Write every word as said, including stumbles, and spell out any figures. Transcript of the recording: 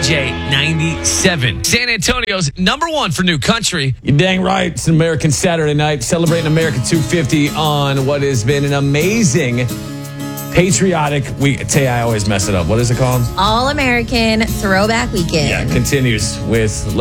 J ninety-seven. San Antonio's number one for new country. You're dang right. It's an American Saturday night, celebrating America two fifty on what has been an amazing patriotic week. Tay, I always mess it up. What is it called? All American Throwback Weekend. Yeah, continues with